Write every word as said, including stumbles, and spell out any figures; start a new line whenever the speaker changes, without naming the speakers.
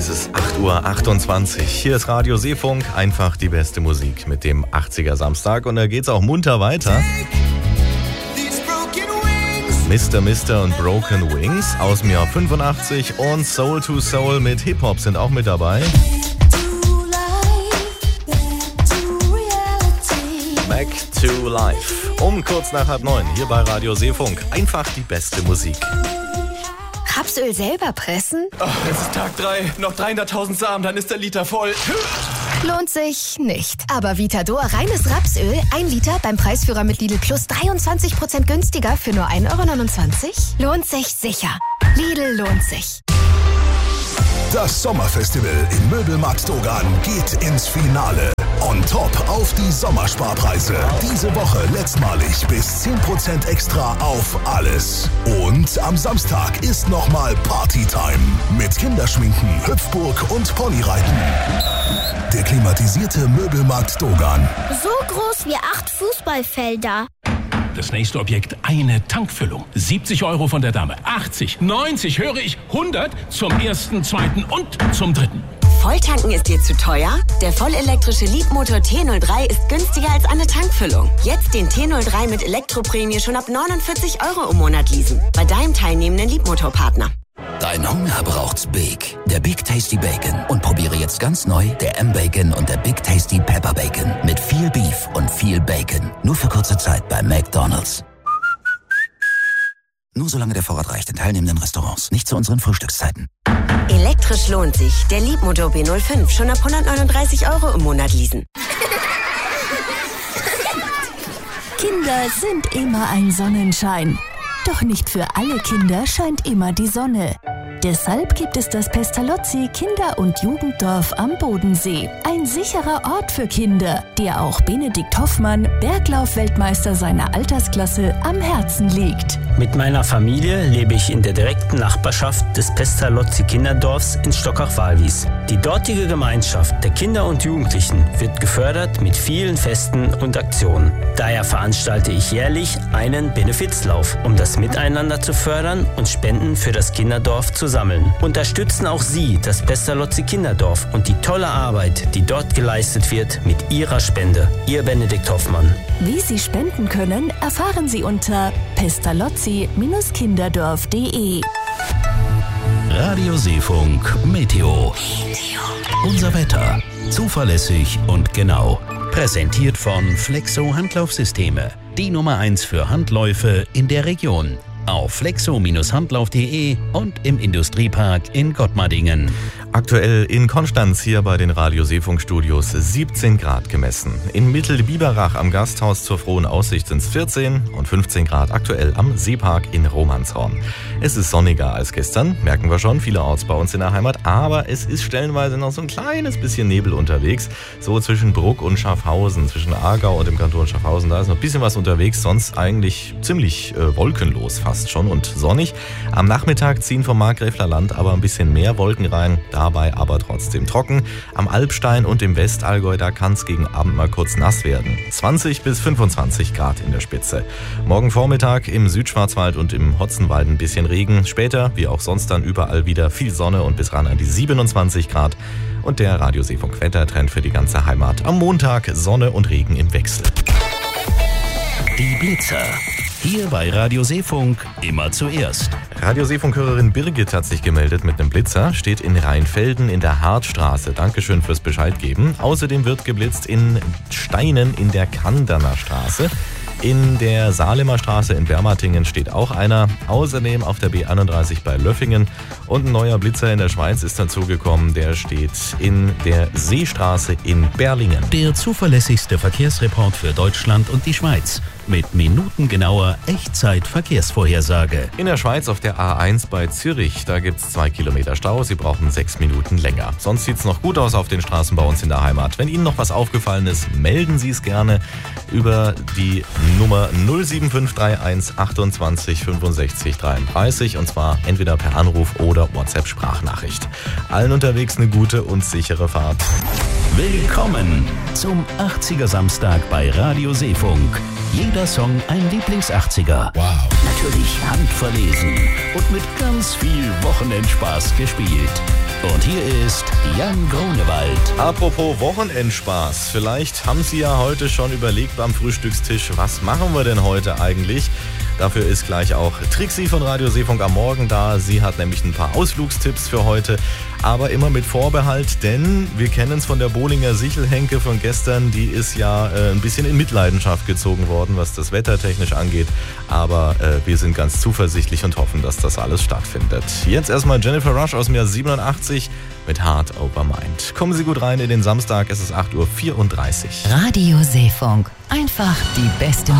Es ist acht Uhr achtundzwanzig. Hier ist Radio Seefunk, einfach die beste Musik mit dem achtziger Samstag. Und da geht's auch munter weiter. Mister Mister und Broken Wings aus dem Jahr fünfundachtzig und Soul to Soul mit Hip-Hop sind auch mit dabei. Back to Life. Um kurz nach halb neun hier bei Radio Seefunk. Einfach die beste Musik.
Rapsöl selber pressen?
Oh, es ist Tag drei, noch dreihunderttausend Samen, dann ist der Liter voll.
Lohnt sich nicht. Aber Vitador reines Rapsöl, ein Liter beim Preisführer mit Lidl Plus dreiundzwanzig Prozent günstiger für nur ein Euro neunundzwanzig? Lohnt sich sicher. Lidl lohnt sich.
Das Sommerfestival im Möbelmarkt Dogan geht ins Finale. On top auf die Sommersparpreise. Diese Woche letztmalig bis zehn Prozent extra auf alles. Und am Samstag ist nochmal Partytime. Mit Kinderschminken, Hüpfburg und Ponyreiten. Der klimatisierte Möbelmarkt Dogan.
So groß wie acht Fußballfelder.
Das nächste Objekt, eine Tankfüllung. siebzig Euro von der Dame. achtzig, neunzig, höre ich, hundert zum ersten, zweiten und zum dritten.
Volltanken ist dir zu teuer? Der vollelektrische Leapmotor T null drei ist günstiger als eine Tankfüllung. Jetzt den T null drei mit Elektroprämie schon ab neunundvierzig Euro im Monat leasen. Bei deinem teilnehmenden Leapmotor-Partner.
Dein Hunger braucht's Big. Der Big Tasty Bacon. Und probiere jetzt ganz neu der M-Bacon und der Big Tasty Pepper Bacon. Mit viel Beef und viel Bacon. Nur für kurze Zeit bei McDonald's. Nur solange der Vorrat reicht in teilnehmenden Restaurants. Nicht zu unseren Frühstückszeiten.
Elektrisch lohnt sich. Der Leapmotor B null fünf schon ab hundertneununddreißig Euro im Monat leasen.
Kinder sind immer ein Sonnenschein. Doch nicht für alle Kinder scheint immer die Sonne. Deshalb gibt es das Pestalozzi Kinder- und Jugenddorf am Bodensee. Ein sicherer Ort für Kinder, der auch Benedikt Hoffmann, Berglauf-Weltmeister seiner Altersklasse, am Herzen liegt.
Mit meiner Familie lebe ich in der direkten Nachbarschaft des Pestalozzi Kinderdorfs in Stockach-Walwies. Die dortige Gemeinschaft der Kinder und Jugendlichen wird gefördert mit vielen Festen und Aktionen. Daher veranstalte ich jährlich einen Benefizlauf, um das Miteinander zu fördern und Spenden für das Kinderdorf zu sammeln. Unterstützen auch Sie das Pestalozzi Kinderdorf und die tolle Arbeit, die dort geleistet wird, mit Ihrer Spende. Ihr Benedikt Hoffmann.
Wie Sie spenden können, erfahren Sie unter pestalozzi Kinderdorf punkt de.
Radio Seefunk Meteo. Unser Wetter. Zuverlässig und genau. Präsentiert von Flexo Handlaufsysteme. Die Nummer eins für Handläufe in der Region. Auf flexo Handlauf punkt de und im Industriepark in Gottmardingen.
Aktuell in Konstanz hier bei den Radio Seefunk Studios siebzehn Grad gemessen. In Mittelbiberach am Gasthaus zur Frohen Aussicht sind es vierzehn und fünfzehn Grad aktuell am Seepark in Romanshorn. Es ist sonniger als gestern, merken wir schon, vielerorts bei uns in der Heimat, aber es ist stellenweise noch so ein kleines bisschen Nebel unterwegs, so zwischen Bruck und Schaffhausen, zwischen Aargau und dem Kanton Schaffhausen, da ist noch ein bisschen was unterwegs, sonst eigentlich ziemlich äh, wolkenlos fast schon und sonnig. Am Nachmittag ziehen vom Markgräfler Land aber ein bisschen mehr Wolken rein, dabei aber trotzdem trocken. Am Alpstein und im Westallgäu, da kann es gegen Abend mal kurz nass werden. zwanzig bis fünfundzwanzig Grad in der Spitze. Morgen Vormittag im Südschwarzwald und im Hotzenwald ein bisschen Regen. Später, wie auch sonst dann überall wieder viel Sonne und bis ran an die siebenundzwanzig Grad. Und der Radio Seefunk Wettertrend für die ganze Heimat. Am Montag Sonne und Regen im Wechsel.
Die Blitzer. Hier bei Radio Seefunk immer zuerst.
Radio Seefunk-Hörerin Birgit hat sich gemeldet mit einem Blitzer, steht in Rheinfelden in der Hartstraße. Dankeschön fürs Bescheid geben. Außerdem wird geblitzt in Steinen in der Kanderner Straße. In der Salemer Straße in Bermatingen steht auch einer. Außerdem auf der B einunddreißig bei Löffingen. Und ein neuer Blitzer in der Schweiz ist dazugekommen. Der steht in der Seestraße in Berlingen.
Der zuverlässigste Verkehrsreport für Deutschland und die Schweiz. Mit minutengenauer Echtzeit-Verkehrsvorhersage.
In der Schweiz auf der A eins bei Zürich, da gibt es zwei Kilometer Stau. Sie brauchen sechs Minuten länger. Sonst sieht es noch gut aus auf den Straßen bei uns in der Heimat. Wenn Ihnen noch was aufgefallen ist, melden Sie es gerne über die Nummer null sieben fünf drei eins achtundzwanzig fünfundsechzig dreiunddreißig und zwar entweder per Anruf oder WhatsApp-Sprachnachricht. Allen unterwegs eine gute und sichere Fahrt.
Willkommen zum achtziger Samstag bei Radio Seefunk. Jeder Song ein Lieblings-achtziger.
Wow.
Natürlich handverlesen und mit ganz viel Wochenendspaß gespielt. Und hier ist Jan Grunewald.
Apropos Wochenendspaß. Vielleicht haben Sie ja heute schon überlegt beim Frühstückstisch, was machen wir denn heute eigentlich? Dafür ist gleich auch Trixi von Radio Seefunk am Morgen da. Sie hat nämlich ein paar Ausflugstipps für heute, aber immer mit Vorbehalt, denn wir kennen es von der Bolinger Sichelhenke von gestern. Die ist ja äh, ein bisschen in Mitleidenschaft gezogen worden, was das Wetter technisch angeht. Aber äh, wir sind ganz zuversichtlich und hoffen, dass das alles stattfindet. Jetzt erstmal Jennifer Rush aus dem Jahr siebenundachtzig mit Heart Over Mind. Kommen Sie gut rein in den Samstag, es ist acht Uhr vierunddreißig.
Radio Seefunk. Einfach die beste